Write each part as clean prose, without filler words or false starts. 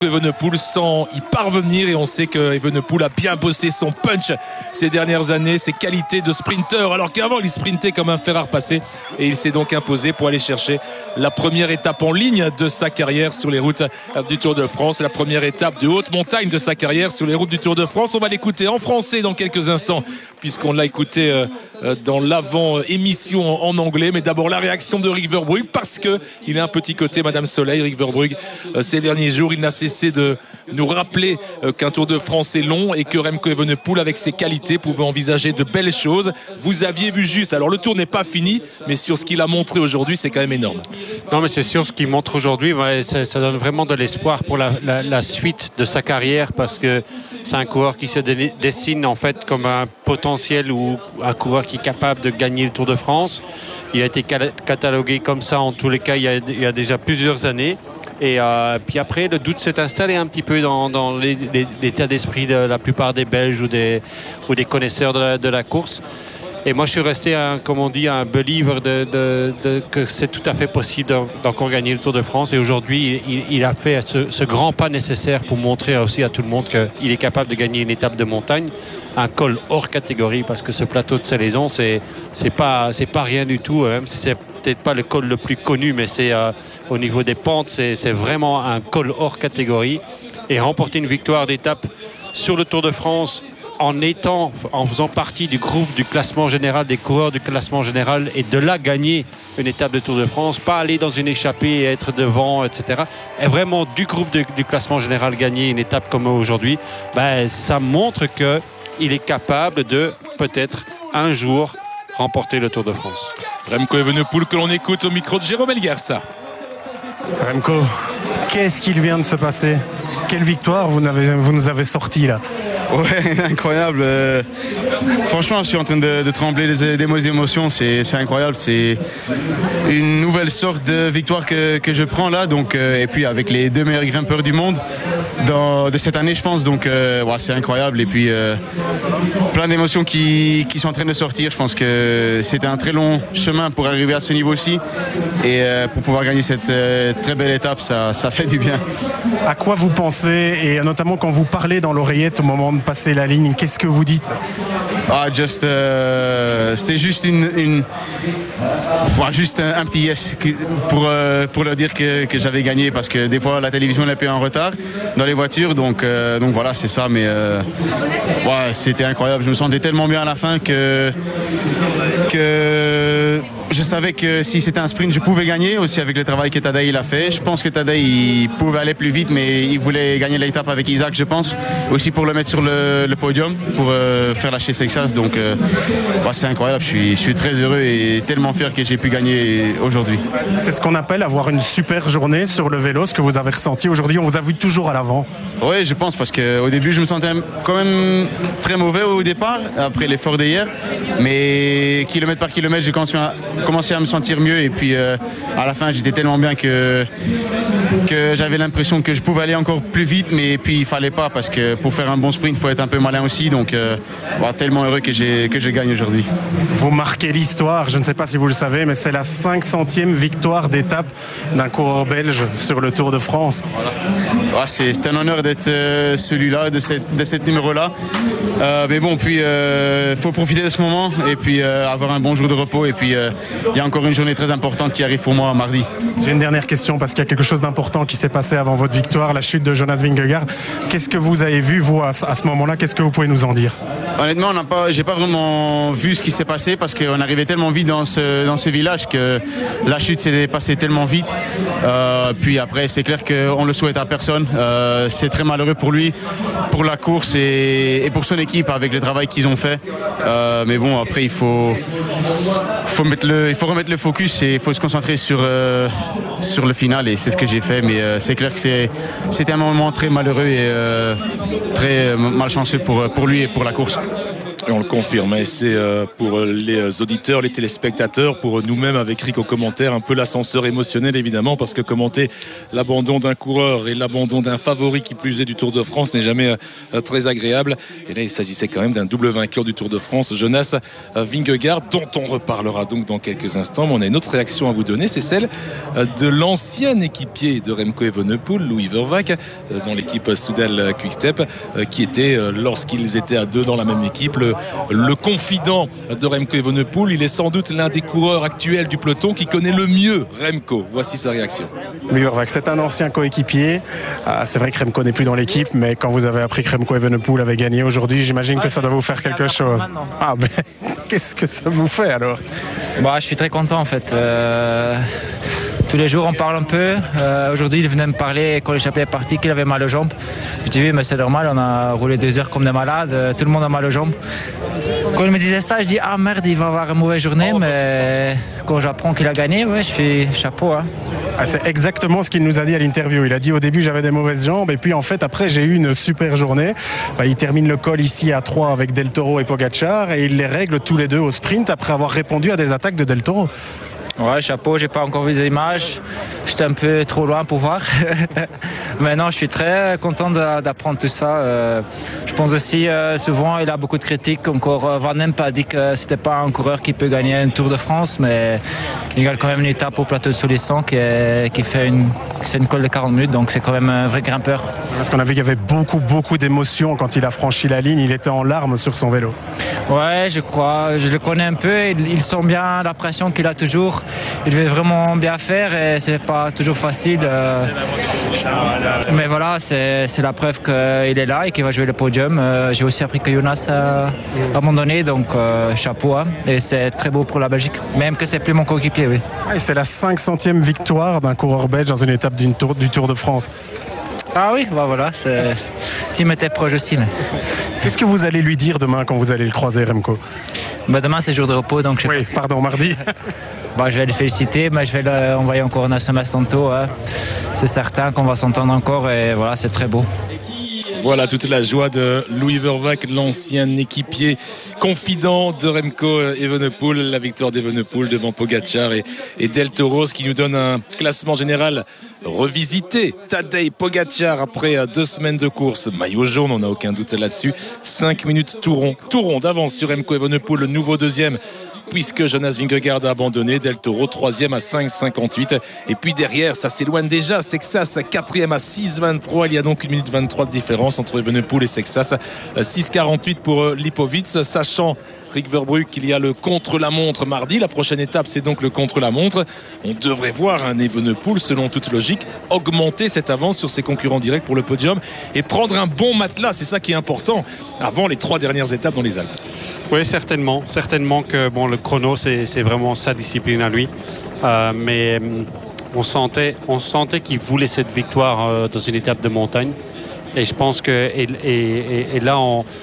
Evenepoel sans y parvenir, et on sait que Evenepoel a bien bossé son punch ces dernières années, ses qualités de sprinter, alors qu'avant il sprintait comme un fer à repasser, et il s'est donc imposé pour aller chercher la première étape en ligne de sa carrière sur les routes du Tour de France, la première étape de haute montagne de sa carrière sur les routes du Tour de France. On va l'écouter en français dans quelques instants, puisqu'on l'a écouté dans l'avant-émission en anglais. Mais d'abord la réaction de Rick Verbrugge, parce qu'il a un petit côté Madame Soleil, Rick Verbrugge. Ces derniers jours, il n'a cessé de nous rappeler qu'un Tour de France est long et que Remco Evenepoel, avec ses qualités, pouvait envisager de belles choses. Vous aviez vu juste. Alors le Tour n'est pas fini, mais sur ce qu'il a montré aujourd'hui, c'est quand même énorme. Non, mais c'est sûr, ce qu'il montre aujourd'hui, ça donne vraiment de l'espoir pour la suite de sa carrière, parce que c'est un coureur qui se dessine en fait comme un potentiel ou un coureur qui est capable de gagner le Tour de France. Il a été catalogué comme ça en tous les cas il y a déjà plusieurs années. Et puis après, le doute s'est installé un petit peu dans l'état d'esprit de la plupart des Belges ou des connaisseurs de la course. Et moi, je suis resté, comme on dit, un believer que c'est tout à fait possible d'encore gagner le Tour de France. Et aujourd'hui, il a fait ce grand pas nécessaire pour montrer aussi à tout le monde qu'il est capable de gagner une étape de montagne, un col hors catégorie, parce que ce plateau de Salaison, c'est pas rien du tout, même si c'est peut-être pas le col le plus connu, mais c'est au niveau des pentes, c'est vraiment un col hors catégorie. Et remporter une victoire d'étape sur le Tour de France en faisant partie du groupe du classement général, des coureurs du classement général, et de là gagner une étape de Tour de France, pas aller dans une échappée et être devant, etc. Et vraiment du groupe du classement général gagner une étape comme aujourd'hui, ça montre qu'il est capable de peut-être un jour remporter le Tour de France. Remco Evenepoel que l'on écoute au micro de Jérôme Elguers. Remco, qu'est-ce qu'il vient de se passer? Quelle victoire vous nous avez sorti là? Ouais, incroyable. Franchement, je suis en train de trembler des émotions. C'est incroyable. C'est une nouvelle sorte de victoire que je prends là. Donc, et puis avec les deux meilleurs grimpeurs du monde de cette année, je pense. Donc, c'est incroyable. Et puis, plein d'émotions qui sont en train de sortir. Je pense que c'était un très long chemin pour arriver à ce niveau-ci. Et pour pouvoir gagner cette très belle étape, ça fait du bien. À quoi vous pensez, et notamment quand vous parlez dans l'oreillette au moment de passer la ligne, qu'est-ce que vous dites? C'était juste juste un petit yes pour leur dire que j'avais gagné, parce que des fois la télévision est un peu en retard dans les voitures, donc voilà, c'est ça. Mais c'était incroyable. Je me sentais tellement bien à la fin que je savais que si c'était un sprint, je pouvais gagner aussi avec le travail que Tadej il a fait. Je pense que Tadej il pouvait aller plus vite, mais il voulait gagner l'étape avec Isaac, je pense, aussi pour le mettre sur le podium, pour faire lâcher Texas. Donc c'est incroyable. Je suis très heureux et tellement fier que j'ai pu gagner aujourd'hui. C'est ce qu'on appelle avoir une super journée sur le vélo, ce que vous avez ressenti aujourd'hui. On vous a vu toujours à l'avant. Oui, je pense, parce qu'au début je me sentais quand même très mauvais au départ, après l'effort d'hier, mais kilomètre par kilomètre j'ai commencé à me sentir mieux, et puis à la fin j'étais tellement bien que j'avais l'impression que je pouvais aller encore plus vite, mais puis il fallait pas, parce que pour faire un bon sprint il faut être un peu malin aussi. Donc tellement heureux que je gagne aujourd'hui. Vous marquez l'histoire, je ne sais pas si vous le savez, mais c'est la 500e victoire d'étape d'un coureur belge sur le Tour de France. Voilà. C'est un honneur d'être celui-là, de cette numéro-là. Mais bon, puis faut profiter de ce moment, et puis avoir un bon jour de repos, et puis il y a encore une journée très importante qui arrive pour moi mardi. J'ai une dernière question, parce qu'il y a quelque chose d'important qui s'est passé avant votre victoire, la chute de Jonas Vingegaard. Qu'est-ce que vous avez vu, vous, à ce moment-là? Qu'est-ce que vous pouvez nous en dire? Honnêtement, j'ai pas vraiment vu ce qui s'est passé, parce qu'on arrivait tellement vite dans ce village que la chute s'est passée tellement vite. Puis après, c'est clair qu'on le souhaite à personne. C'est très malheureux pour lui, pour la course et pour son équipe avec le travail qu'ils ont fait. Mais bon, après, il faut remettre le focus et il faut se concentrer sur le final, et c'est ce que j'ai fait. Mais c'est clair que c'était un moment très malheureux et très malchanceux pour lui et pour la course. Et on le confirme, et c'est pour les auditeurs, les téléspectateurs, pour nous-mêmes avec Rick au commentaire, un peu l'ascenseur émotionnel évidemment, parce que commenter l'abandon d'un coureur et l'abandon d'un favori qui plus est du Tour de France n'est jamais très agréable. Et là il s'agissait quand même d'un double vainqueur du Tour de France, Jonas Vingegaard, dont on reparlera donc dans quelques instants. Mais on a une autre réaction à vous donner, c'est celle de l'ancien équipier de Remco Evenepoel, Louis Vervaeke, dans l'équipe Soudal Quick-Step, qui était, lorsqu'ils étaient à deux dans la même équipe, le confident de Remco Evenepoel. Il est sans doute l'un des coureurs actuels du peloton qui connaît le mieux Remco. Voici sa réaction. Louis Vervaeke, c'est un ancien coéquipier. C'est vrai que Remco n'est plus dans l'équipe, mais quand vous avez appris que Remco Evenepoel avait gagné aujourd'hui, j'imagine que ça doit vous faire quelque chose. Ah ben, qu'est-ce que ça vous fait alors? Je suis très content en fait. Tous les jours on parle un peu. Aujourd'hui il venait me parler quand l'échappée est partie qu'il avait mal aux jambes. Je dis oui mais c'est normal, on a roulé 2 heures comme des malades, tout le monde a mal aux jambes. Quand il me disait ça je dis ah merde il va avoir une mauvaise journée, mais quand j'apprends qu'il a gagné, ouais, je fais chapeau. Hein. Ah, c'est exactement ce qu'il nous a dit à l'interview. Il a dit au début j'avais des mauvaises jambes et puis en fait après j'ai eu une super journée. Il termine le col ici à 3 avec Del Toro et Pogacar et il les règle tous les deux au sprint après avoir répondu à des attaques de Del Toro. Ouais, chapeau, j'ai pas encore vu les images. J'étais un peu trop loin pour voir. Mais non, je suis très content d'apprendre tout ça. Je pense aussi, souvent, il a beaucoup de critiques. Encore, Van Emp a dit que c'était pas un coureur qui peut gagner un Tour de France, mais il gagne quand même une étape au plateau de Solisson qui fait c'est une colle de 40 minutes, donc c'est quand même un vrai grimpeur. Parce qu'on a vu qu'il y avait beaucoup d'émotions quand il a franchi la ligne. Il était en larmes sur son vélo. Ouais, je crois. Je le connais un peu. Il sent bien la pression qu'il a toujours. Il veut vraiment bien faire et c'est pas toujours facile. Mais voilà, c'est la preuve qu'il est là et qu'il va jouer le podium. J'ai aussi appris que Jonas a abandonné, donc chapeau. Hein. Et c'est très beau pour la Belgique, même que c'est plus mon coéquipier. Oui. Et c'est la 500e victoire d'un coureur belge dans une étape du Tour de France. Ah oui, voilà, Tim était proche aussi. Mais... Qu'est-ce que vous allez lui dire demain quand vous allez le croiser, Remco? Demain c'est jour de repos, donc mardi. Je vais le féliciter, mais je vais l'envoyer encore un SMS tantôt. Hein. C'est certain qu'on va s'entendre encore et voilà, c'est très beau. Voilà toute la joie de Louis Vervaeke, l'ancien équipier confident de Remco Evenepoel, la victoire d'Evenepoel devant Pogacar et Del Toro, ce qui nous donne un classement général revisité. Tadej Pogacar après 2 semaines de course, maillot jaune, on n'a aucun doute là-dessus. 5 minutes tout rond d'avance sur Remco Evenepoel, le nouveau deuxième, puisque Jonas Vingegaard a abandonné. Del Toro 3e à 5,58. Et puis derrière, ça s'éloigne déjà. Sexas 4e à 6,23. Il y a donc 1 minute 23 de différence entre Evenepoel et Sexas. 6,48 pour Lipovic, sachant Rick Verbrugge qu'il y a le contre-la-montre mardi. La prochaine étape, c'est donc le contre-la-montre. On devrait voir un Evenepoel, selon toute logique, augmenter cette avance sur ses concurrents directs pour le podium et prendre un bon matelas. C'est ça qui est important avant les 3 dernières étapes dans les Alpes. Oui, certainement que le chrono, c'est vraiment sa discipline à lui. Mais on sentait qu'il voulait cette victoire dans une étape de montagne. Et je pense que là,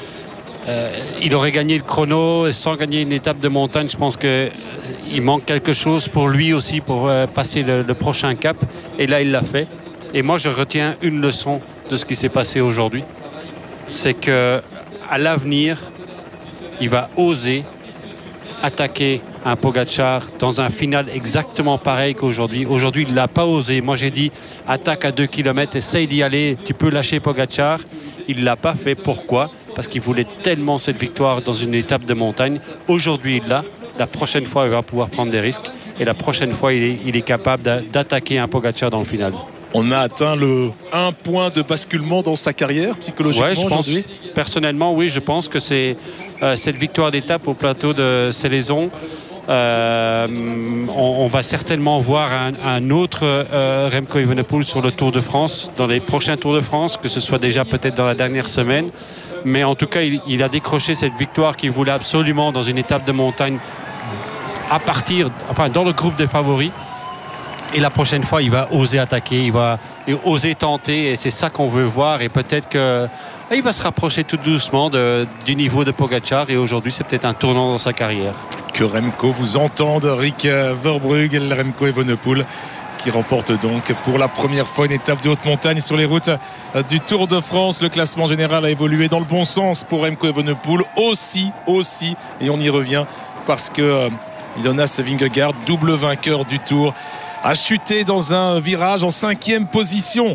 il aurait gagné le chrono sans gagner une étape de montagne. Je pense qu'il manque quelque chose pour lui aussi pour passer le prochain cap. Et là, il l'a fait. Et moi, je retiens une leçon de ce qui s'est passé aujourd'hui. C'est qu'à l'avenir, il va oser attaquer un Pogacar dans un final exactement pareil qu'aujourd'hui. Aujourd'hui, il ne l'a pas osé. Moi, j'ai dit, attaque à 2 km, essaye d'y aller, tu peux lâcher Pogacar. Il ne l'a pas fait. Pourquoi? Parce qu'il voulait tellement cette victoire dans une étape de montagne. Aujourd'hui, il l'a. La prochaine fois, il va pouvoir prendre des risques. Et la prochaine fois, il est capable d'attaquer un Pogacar dans le final. On a atteint le 1 point de basculement dans sa carrière, psychologiquement, je pense, aujourd'hui. Personnellement, oui, je pense que c'est cette victoire d'étape au plateau de Célaison. On va certainement voir un autre Remco Evenepoel sur le Tour de France, dans les prochains Tours de France, que ce soit déjà peut-être dans la dernière semaine. Mais en tout cas, il a décroché cette victoire qu'il voulait absolument dans une étape de montagne dans le groupe des favoris. Et la prochaine fois, il va oser attaquer, il va oser tenter, et c'est ça qu'on veut voir. Et peut-être qu'il va se rapprocher tout doucement du niveau de Pogacar. Et aujourd'hui, c'est peut-être un tournant dans sa carrière. Que Remco vous entende, Rick Verbrugge, Remco Evenepoel, qui remporte donc pour la première fois une étape de haute montagne sur les routes du Tour de France. Le classement général a évolué dans le bon sens pour Remco Evenepoel aussi, et on y revient parce que Jonas Vingegaard, double vainqueur du Tour, a chuté dans un virage en 5e position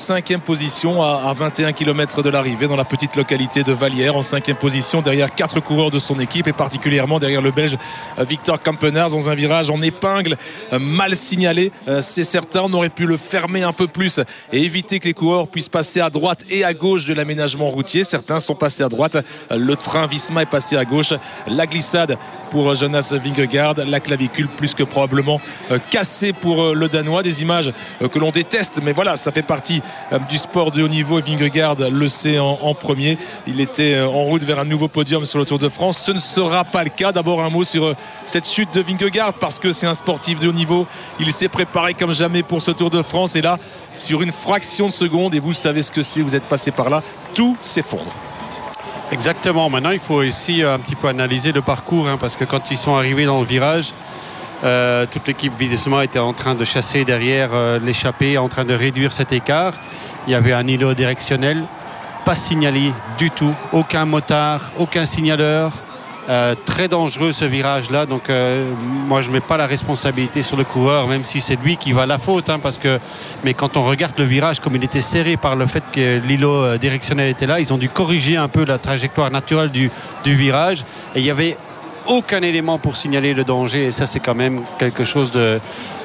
à 21 km de l'arrivée dans la petite localité de Vallières, en 5e position derrière 4 coureurs de son équipe et particulièrement derrière le Belge Victor Kampenaerts dans un virage en épingle mal signalé, c'est certain. On aurait pu le fermer un peu plus et éviter que les coureurs puissent passer à droite et à gauche de l'aménagement routier. Certains sont passés à droite, le train Visma est passé à gauche, la glissade pour Jonas Vingegaard, la clavicule plus que probablement cassée pour le Danois. Des images que l'on déteste, mais voilà, ça fait partie du sport de haut niveau et Vingegaard le sait en premier. Il était en route vers un nouveau podium sur le Tour de France. Ce ne sera pas le cas. D'abord un mot sur cette chute de Vingegaard parce que c'est un sportif de haut niveau. Il s'est préparé comme jamais pour ce Tour de France et là, sur une fraction de seconde, et vous savez ce que c'est, vous êtes passé par là, tout s'effondre. Exactement. Maintenant, il faut aussi un petit peu analyser le parcours parce que quand ils sont arrivés dans le virage, toute l'équipe Visma était en train de chasser derrière l'échappée, en train de réduire cet écart. Il y avait un îlot directionnel, pas signalé du tout, aucun motard, aucun signaleur. Très dangereux ce virage-là, donc moi je ne mets pas la responsabilité sur le coureur, même si c'est lui qui va à la faute, mais quand on regarde le virage, comme il était serré par le fait que l'îlot directionnel était là, ils ont dû corriger un peu la trajectoire naturelle du virage, et il n'y avait aucun élément pour signaler le danger, et ça c'est quand même quelque chose de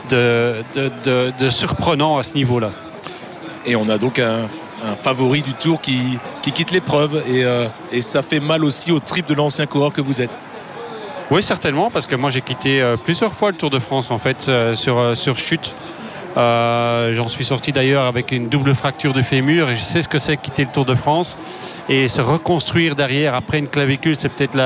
surprenant à ce niveau-là. Et on a donc un favori du Tour qui quitte l'épreuve et ça fait mal aussi au trip de l'ancien coureur que vous êtes. Oui, certainement, parce que moi j'ai quitté plusieurs fois le Tour de France en fait sur chute. J'en suis sorti d'ailleurs avec une double fracture du fémur et je sais ce que c'est quitter le Tour de France et se reconstruire derrière après une clavicule. C'est peut-être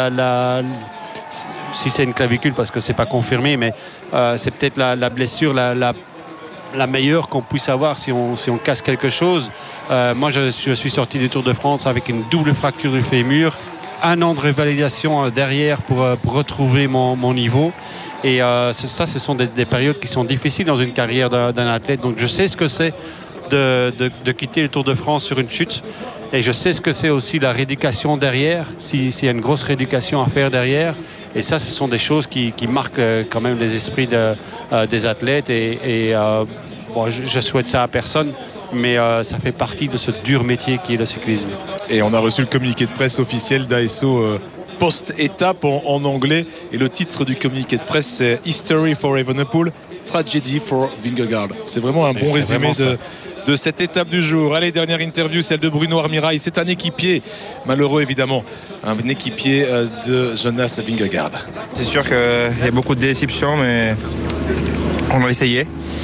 si c'est une clavicule parce que c'est pas confirmé, mais c'est peut-être la blessure la meilleure qu'on puisse avoir si on casse quelque chose. Moi je suis sorti du Tour de France avec une double fracture du fémur, un an de révalidation derrière pour retrouver mon niveau, et ça ce sont des périodes qui sont difficiles dans une carrière d'un athlète, donc je sais ce que c'est de quitter le Tour de France sur une chute, et je sais ce que c'est aussi la rééducation derrière, s'il y a une grosse rééducation à faire derrière. Et ça, ce sont des choses qui marquent quand même les esprits des athlètes. Et je souhaite ça à personne, mais ça fait partie de ce dur métier qui est le cyclisme. Et on a reçu le communiqué de presse officiel d'ASO post-étape en anglais. Et le titre du communiqué de presse, c'est History for Evenepoel, Tragedy for Vingegaard. C'est vraiment un bon résumé de cette étape du jour. Allez, dernière interview, celle de Bruno Armirail. C'est un équipier, malheureux évidemment, un équipier de Jonas Vingegaard. C'est sûr qu'il y a beaucoup de déceptions, mais on a essayé.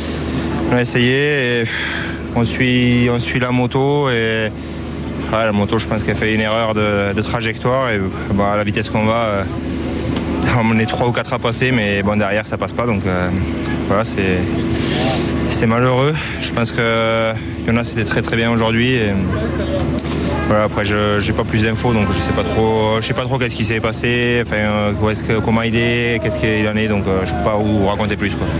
Et on suit la moto et la moto, je pense qu'elle fait une erreur de trajectoire et à la vitesse qu'on va, on est 3 ou 4 à passer, mais derrière ça passe pas, donc voilà, c'est malheureux. Je pense que Jonas était très très bien aujourd'hui. Et voilà, après je n'ai pas plus d'infos, donc je sais pas trop qu'est-ce qui s'est passé, comment il est, qu'est-ce qu'il en est, donc je peux pas vous raconter plus, quoi.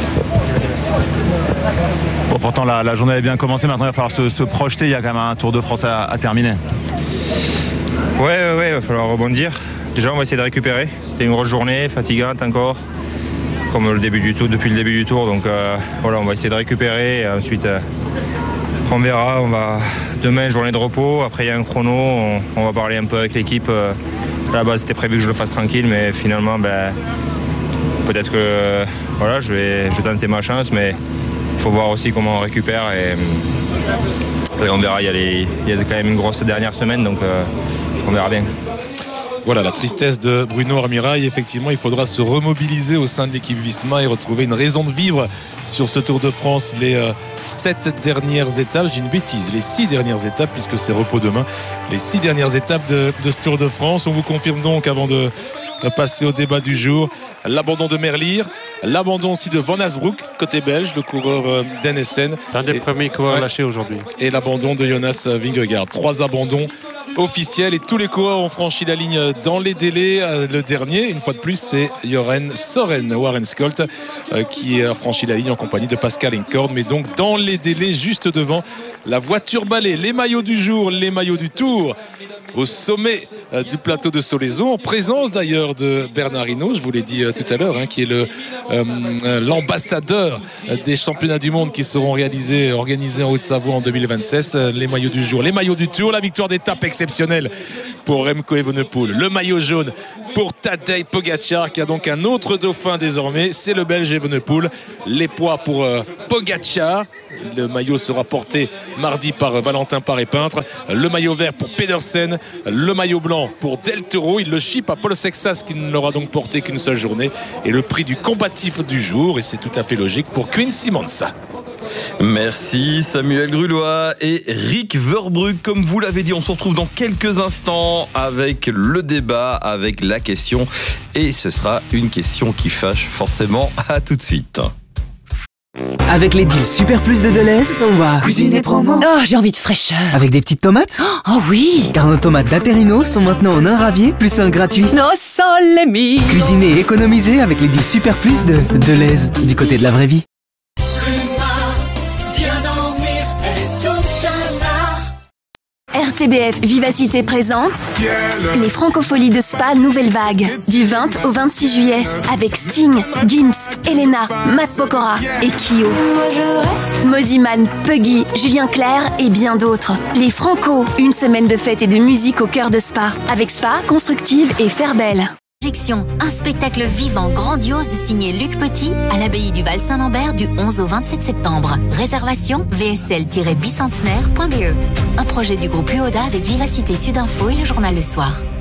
Bon, pourtant la journée a bien commencé, maintenant il va falloir se projeter, il y a quand même un Tour de France à terminer. Ouais, il va falloir rebondir. Déjà on va essayer de récupérer, c'était une grosse journée, fatigante encore, comme depuis le début du Tour, donc voilà, on va essayer de récupérer et ensuite on verra. Demain, journée de repos, après il y a un chrono, on va parler un peu avec l'équipe. À la base c'était prévu que je le fasse tranquille, mais finalement peut-être que voilà, je vais tenter ma chance, mais il faut voir aussi comment on récupère et on verra. Il y a quand même une grosse dernière semaine, donc on verra bien. Voilà la tristesse de Bruno Armirail. Effectivement, il faudra se remobiliser au sein de l'équipe Visma et retrouver une raison de vivre sur ce Tour de France. Les 7 dernières étapes, j'ai une bêtise, les 6 dernières étapes, puisque c'est repos demain, les 6 dernières étapes de ce Tour de France. On vous confirme donc, avant de passer au débat du jour, l'abandon de Merlier, l'abandon aussi de Van Asbroek, côté belge, le coureur d'NSN. C'est un des premiers coureurs lâchés aujourd'hui. Et l'abandon de Jonas Vingegaard. 3 abandons officiel et tous les coureurs ont franchi la ligne dans les délais. Le dernier, une fois de plus, c'est Joren Soren Warenscolt qui a franchi la ligne en compagnie de Pascal Incord, mais donc dans les délais, juste devant la voiture balai. Les maillots du jour, les maillots du Tour au sommet du plateau de Solaizon, en présence d'ailleurs de Bernard Hinault, je vous l'ai dit tout à l'heure, qui est l'ambassadeur des championnats du monde qui seront organisés en Haute-Savoie en 2026. Les maillots du jour, les maillots du Tour, la victoire d'étape exceptionnelle pour Remco Evenepoel, le maillot jaune pour Tadej Pogačar qui a donc un autre dauphin désormais, c'est le Belge Evenepoel. Les poids pour Pogačar, le maillot sera porté mardi par Valentin Paré-Peintre, le maillot vert pour Pedersen, le maillot blanc pour Del Toro. Il le chip à Paul Sexas qui ne l'aura donc porté qu'une seule journée, et le prix du combatif du jour, et c'est tout à fait logique, pour Quinn Simmons. Merci Samuel Grulois et Rick Verbrugge. Comme vous l'avez dit, on se retrouve dans quelques instants avec le débat, avec la question, et ce sera une question qui fâche forcément. À tout de suite. Avec les deals Super Plus de Deleuze, on va cuisiner promo. Oh, j'ai envie de fraîcheur. Avec des petites tomates. Oh oui. Car nos tomates d'Aterino sont maintenant en un ravier plus un gratuit. No sole mio. Cuisiner et économiser avec les deals Super Plus de Deleuze, du côté de la vraie vie. RTBF Vivacité présente les Francopholies de Spa Nouvelle Vague du 20 au 26 juillet avec Sting, Gims, Elena, Matt Pokora et Kyo. Moziman, Puggy, Julien Clerc et bien d'autres. Les Franco, une semaine de fête et de musique au cœur de Spa avec Spa, Constructive et Fairbelle. Projection, un spectacle vivant grandiose signé Luc Petit à l'abbaye du Val-Saint-Lambert du 11 au 27 septembre. Réservation vsl-bicentenaire.be. Un projet du groupe UODA avec Vivacité Sud Info et le journal Le Soir.